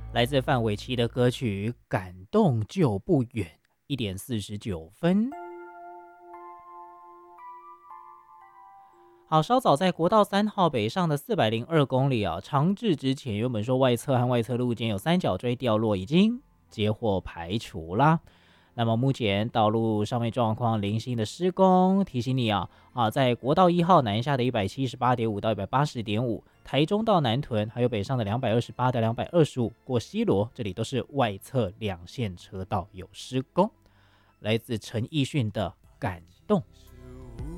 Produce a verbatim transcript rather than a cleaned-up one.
来自范玮琪的歌曲《感动就不远》，一点四十九分。好，稍早在国道三号北上的四百零二公里啊，长治之前原本说外侧和外侧路间有三角锥掉落，已经接获排除啦。那么目前道路上面状况零星的施工，提醒你啊啊，在国道一号南下的一百七十八点五到一百八十点五，台中到南屯，还有北上的两百二十八到两百二十五过西螺，这里都是外侧两线车道有施工。来自陈奕迅的《感动》。